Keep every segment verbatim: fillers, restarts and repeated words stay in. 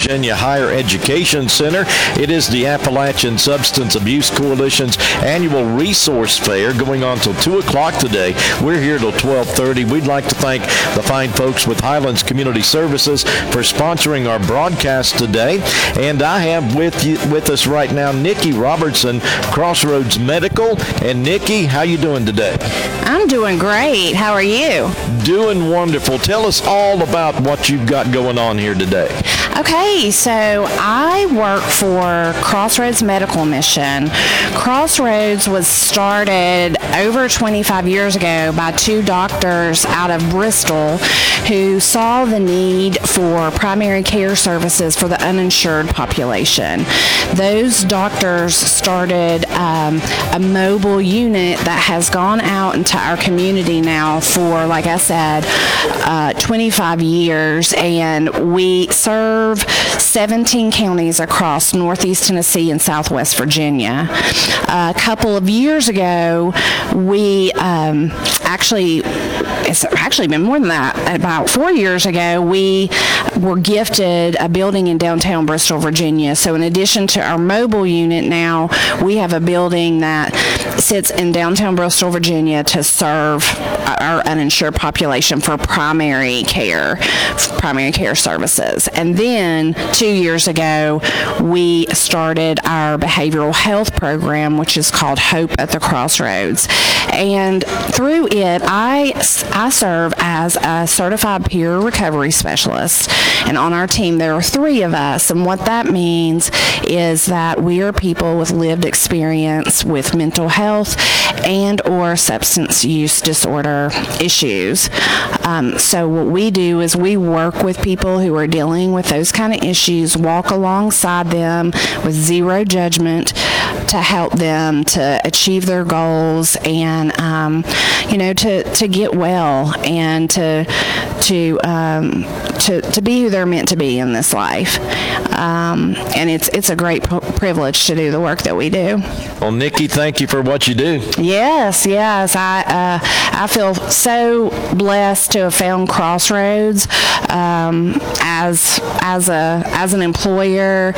Virginia Higher Education Center. It is the Appalachian Substance Abuse Coalition's annual resource fair going on till two o'clock today. We're here till twelve thirty. We'd like to thank the fine folks with Highlands Community Services for sponsoring our broadcast today. And I have with you, with us right now, Nikki Robertson, Crossroads Medical. And Nikki, how you doing today? I'm doing great. How are you? Doing wonderful. Tell us all about what you've got going on here today. Okay, so I work for Crossroads Medical Mission. Crossroads was started over twenty-five years ago by two doctors out of Bristol who saw the need for primary care services for the uninsured population. Those doctors started um, a mobile unit that has gone out into our community now for, like I said, uh, twenty-five years, and we serve seventeen counties across Northeast Tennessee and Southwest Virginia. A couple of years ago, we um, actually, it's actually been more than that, about four years ago, we were gifted a building in downtown Bristol, Virginia. So in addition to our mobile unit now, we have a building that sits in downtown Bristol, Virginia to serve our uninsured population for primary care, primary care services. And then two years ago, we started our behavioral health program, which is called Hope at the Crossroads. And through it, I, I serve as a certified peer recovery specialist. And on our team, there are three of us. And what that means is that we are people with lived experience with mental health and or substance use disorder issues. Um, so what we do is we work with people who are dealing with those kind of issues, walk alongside them with zero judgment to help them to achieve their goals and, um, you know, to, to get well and to to um, to to be who they're meant to be in this life. Um, and it's it's a great p- privilege to do the work that we do. Well, Nikki, thank you for what you do. Yes, yes. I uh, I feel so blessed to have found Crossroads um, as as a as an employer.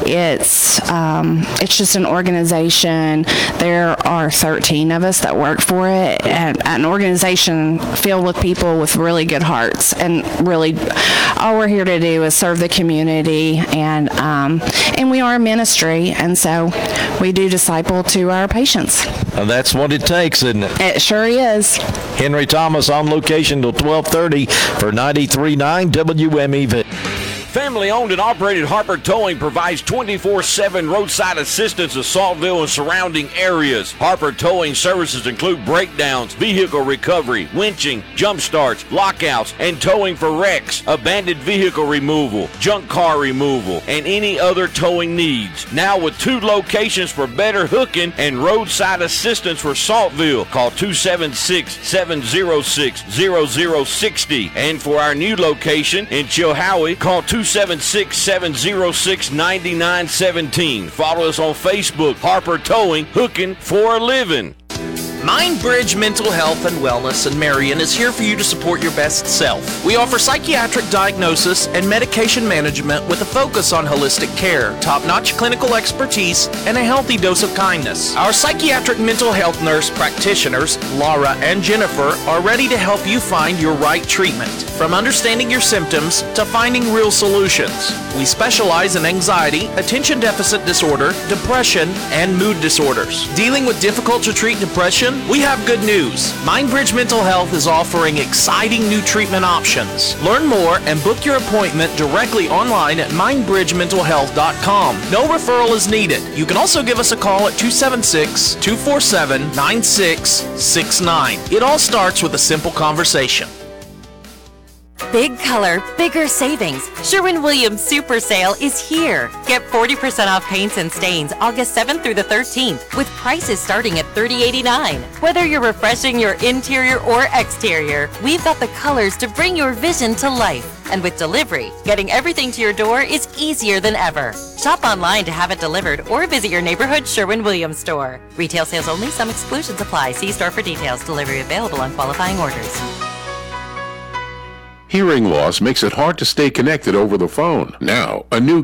It's um, it's just an organization. There are thirteen of us that work for it, and an organization filled with people with really good hearts. And really, all we're here to do is serve the community, and um, and we are a ministry, and so we do disciple to our patients. Well, that's what it takes, isn't it? It sure is. Henry Thomas on location till twelve thirty for ninety-three point nine W M E V. Family owned and operated Harper Towing provides twenty-four seven roadside assistance to Saltville and surrounding areas. Harper Towing services include breakdowns, vehicle recovery, winching, jump starts, lockouts, and towing for wrecks, abandoned vehicle removal, junk car removal, and any other towing needs. Now with two locations for better hooking and roadside assistance for Saltville. Call two seven six, seven zero six, zero zero six zero. And for our new location in Chilhowie, call two seven six, seven zero six, nine nine one seven. Follow us on Facebook, Harper Towing, hooking for a living. Mindbridge Mental Health and Wellness in Marion is here for you to support your best self. We offer psychiatric diagnosis and medication management with a focus on holistic care, top-notch clinical expertise, and a healthy dose of kindness. Our psychiatric mental health nurse practitioners, Laura and Jennifer, are ready to help you find your right treatment, from understanding your symptoms to finding real solutions. We specialize in anxiety, attention deficit disorder, depression, and mood disorders. Dealing with difficult-to-treat depression? We have good news. Mindbridge Mental Health is offering exciting new treatment options. Learn more and book your appointment directly online at mind bridge mental health dot com. No referral is needed. You can also give us a call at two seven six, two four seven, nine six six nine. It all starts with a simple conversation. Big color, bigger savings. Sherwin-Williams Super Sale is here. Get forty percent off paints and stains August seventh through the thirteenth with prices starting at thirty eighty-nine. Whether you're refreshing your interior or exterior, we've got the colors to bring your vision to life. And with delivery, getting everything to your door is easier than ever. Shop online to have it delivered or visit your neighborhood Sherwin-Williams store. Retail sales only. Some exclusions apply. See store for details. Delivery available on qualifying orders. Hearing loss makes it hard to stay connected over the phone. Now, a new